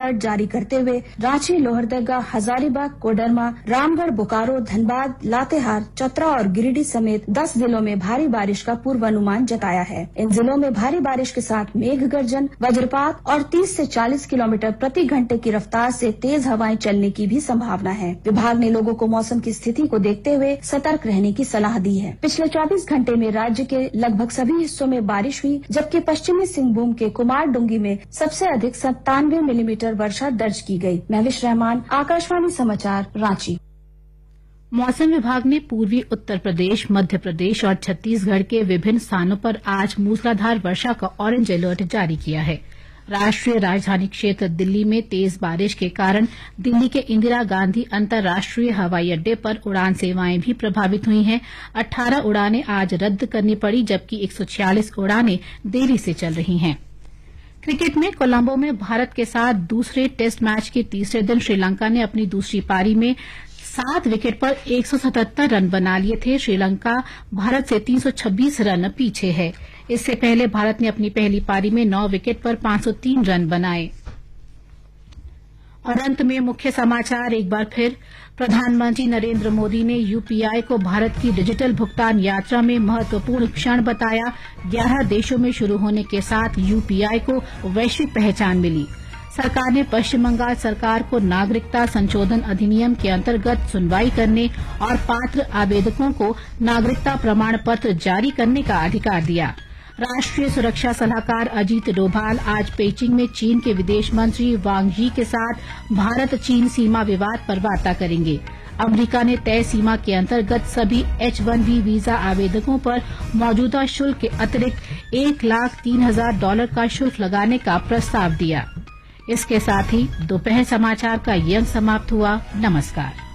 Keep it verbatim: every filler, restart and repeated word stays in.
Alert जारी करते हुए रांची, लोहरदगा, हजारीबाग, कोडरमा, रामगढ़, बोकारो, धनबाद, लातेहार, चतरा और गिरिडीह समेत दस जिलों में भारी बारिश का पूर्वानुमान जताया है। इन जिलों में भारी बारिश के साथ मेघ गर्जन, वज्रपात और तीस से चालीस किलोमीटर प्रति घंटे की रफ्तार से तेज हवाएं चलने की भी संभावना है। विभाग ने लोगों को मौसम की स्थिति को देखते हुए सतर्क रहने की सलाह दी है। पिछले चौबीस घंटे में राज्य के लगभग सभी हिस्सों में बारिश हुई, जबकि पश्चिमी सिंहभूम के कुमारडुंगी में सबसे अधिक सत्तानवे मिलीमीटर वर्षा दर्ज की गई। महविश रहमान, आकाशवाणी समाचार, रांची। मौसम विभाग ने पूर्वी उत्तर प्रदेश, मध्य प्रदेश और छत्तीसगढ़ के विभिन्न स्थानों पर आज मूसलाधार वर्षा का ऑरेंज अलर्ट जारी किया है। राष्ट्रीय राजधानी क्षेत्र दिल्ली में तेज बारिश के कारण दिल्ली के इंदिरा गांधी अंतर्राष्ट्रीय हवाई अड्डे पर उड़ान सेवाएं भी प्रभावित हुई हैं। अठारह उड़ानें आज रद्द करनी पड़ी, जबकि एक सौ छियालीस उड़ानें देरी से चल रही हैं। क्रिकेट में कोलंबो में भारत के साथ दूसरे टेस्ट मैच के तीसरे दिन श्रीलंका ने अपनी दूसरी पारी में सात विकेट पर एक सौ सतहत्तर रन बना लिए थे। श्रीलंका भारत से तीन सौ छब्बीस रन पीछे है। इससे पहले भारत ने अपनी पहली पारी में नौ विकेट पर पांच सौ तीन रन बनाए। और अंत में मुख्य समाचार एक बार फिर। प्रधानमंत्री नरेंद्र मोदी ने यूपीआई को भारत की डिजिटल भुगतान यात्रा में महत्वपूर्ण क्षण बताया। ग्यारह देशों में शुरू होने के साथ यूपीआई को वैश्विक पहचान मिली। सरकार ने पश्चिम बंगाल सरकार को नागरिकता संशोधन अधिनियम के अंतर्गत सुनवाई करने और पात्र आवेदकों को नागरिकता प्रमाण पत्र जारी करने का अधिकार दिया। राष्ट्रीय सुरक्षा सलाहकार अजीत डोभाल आज पेइचिंग में चीन के विदेश मंत्री वांग यी के साथ भारत चीन सीमा विवाद पर वार्ता करेंगे। अमेरिका ने तय सीमा के अंतर्गत सभी एच वन बी वीजा आवेदकों पर मौजूदा शुल्क के अतिरिक्त एक लाख तीन हजार डॉलर का शुल्क लगाने का प्रस्ताव दिया। इसके साथ ही दोपहर समाचार का ये अंक समाप्त हुआ। नमस्कार।